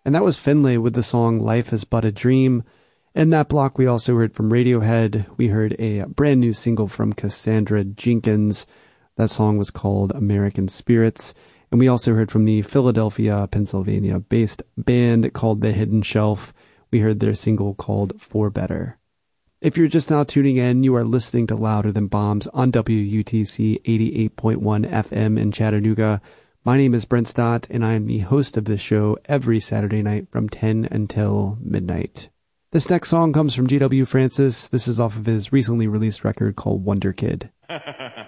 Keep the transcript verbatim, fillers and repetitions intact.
And that was Finlay with the song Life is But a Dream. In that block, we also heard from Radiohead. We heard a brand new single from Cassandra Jenkins. That song was called American Spirits. And we also heard from the Philadelphia, Pennsylvania-based band called The Hidden Shelf. We heard their single called For Better. If you're just now tuning in, you are listening to Louder Than Bombs on W U T C eighty-eight point one F M in Chattanooga. My name is Brent Stott, and I am the host of this show every Saturday night from ten until midnight. This next song comes from G W Francis. This is off of his recently released record called Wonder Kid.